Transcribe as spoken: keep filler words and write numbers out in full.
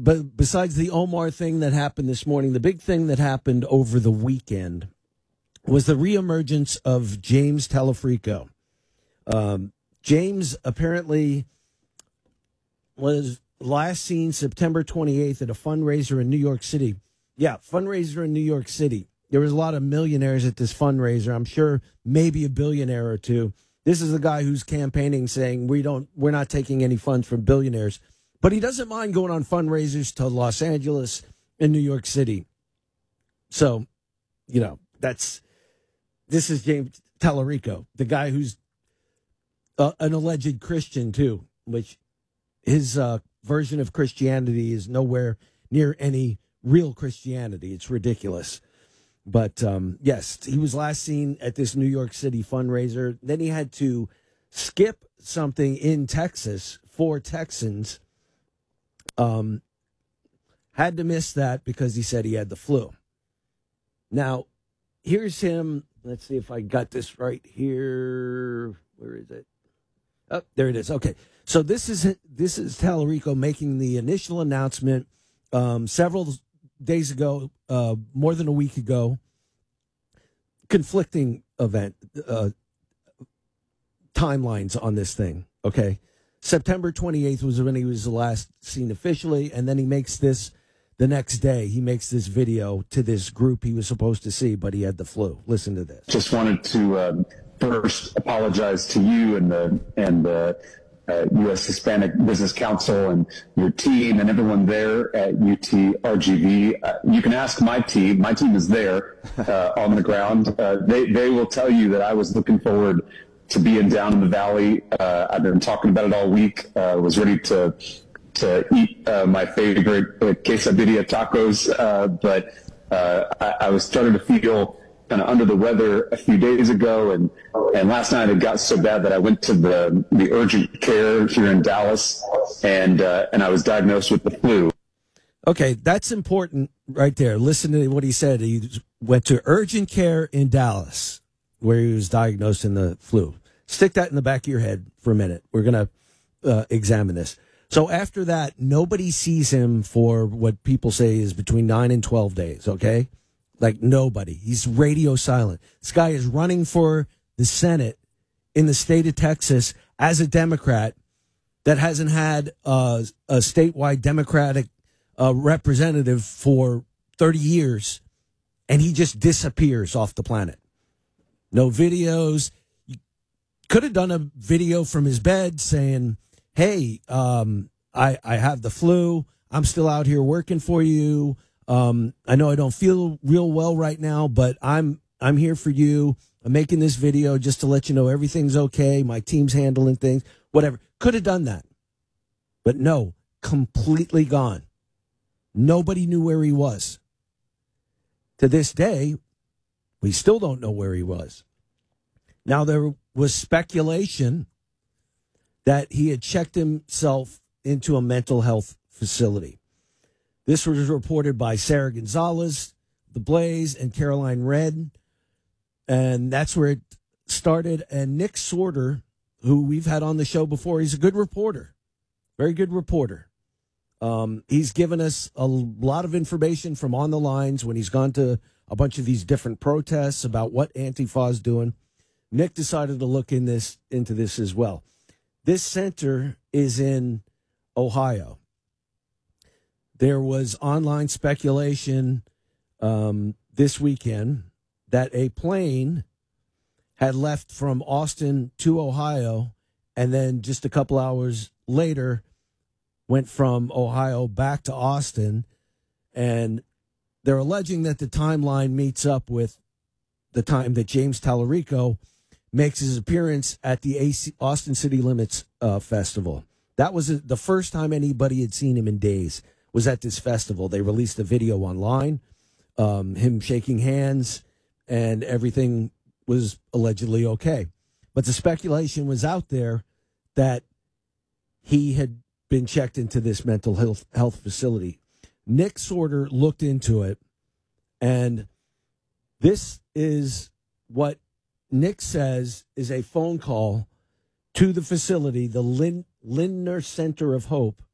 but besides the Omar thing that happened this morning, the big thing that happened over the weekend was the reemergence of James Telefrico. Um, James apparently was last seen September twenty-eighth at a fundraiser in New York City. Yeah, fundraiser in New York City. There was a lot of millionaires at this fundraiser. I'm sure maybe a billionaire or two. This is the guy who's campaigning saying we don't, we're not taking any funds from billionaires. But he doesn't mind going on fundraisers to Los Angeles and New York City. So, you know, that's, this is James Telefrico, the guy who's uh, an alleged Christian too, which his uh, version of Christianity is nowhere near any real Christianity. It's ridiculous. But, um, yes, he was last seen at this New York City fundraiser. Then he had to skip something in Texas for Texans. Um, had to miss that because he said he had the flu. Now, here's him. Let's see if I got this right here. Where is it? Oh, there it is. Okay. So this is this is Telefrico making the initial announcement um, several days ago, uh, more than a week ago. Conflicting event uh, timelines on this thing. Okay. September twenty-eighth was when he was last seen officially, and then he makes this the next day. He makes this video to this group he was supposed to see, but he had the flu. Listen to this. Just wanted to uh, first apologize to you and the and the uh, U S Hispanic Business Council and your team and everyone there at U T R G V. Uh, you can ask my team. My team is there uh, on the ground. Uh, they they will tell you that I was looking forward to being down in the valley. Uh, I've been talking about it all week. Uh, was ready to to eat uh, my favorite uh, quesadilla tacos, uh, but uh, I, I was starting to feel kind of under the weather a few days ago, and and last night it got so bad that I went to the the urgent care here in Dallas, and uh, and I was diagnosed with the flu. Okay, that's important right there. Listen to what he said. He went to urgent care in Dallas, where he was diagnosed in the flu. Stick that in the back of your head for a minute. We're going to uh, examine this. So after that, nobody sees him for what people say is between nine and twelve days, okay? Like nobody. He's radio silent. This guy is running for the Senate in the state of Texas as a Democrat that hasn't had uh, a statewide Democratic uh, representative for thirty years, and he just disappears off the planet. No videos. You could have done a video from his bed saying, hey, um, I, I have the flu. I'm still out here working for you. Um, I know I don't feel real well right now, but I'm I'm here for you. I'm making this video just to let you know everything's okay. My team's handling things, whatever. Could have done that. But no, completely gone. Nobody knew where he was. To this day, we still don't know where he was. Now, there was speculation that he had checked himself into a mental health facility. This was reported by Sarah Gonzalez, The Blaze, and Caroline Red. And that's where it started. And Nick Sorter, who we've had on the show before, he's a good reporter. Very good reporter. Um, he's given us a lot of information from on the lines when he's gone to a bunch of these different protests about what Antifa is doing. Nick decided to look in this into this as well. This center is in Ohio. There was online speculation um, this weekend that a plane had left from Austin to Ohio, and then just a couple hours later went from Ohio back to Austin, and they're alleging that the timeline meets up with the time that James Telefrico makes his appearance at the A C Austin City Limits uh, Festival. That was the first time anybody had seen him in days, was at this festival. They released a video online, um, him shaking hands, and everything was allegedly okay. But the speculation was out there that he had been checked into this mental health, health facility. Nick Sorter looked into it, and this is what Nick says is a phone call to the facility, the Lin- Lindner Center of Hope,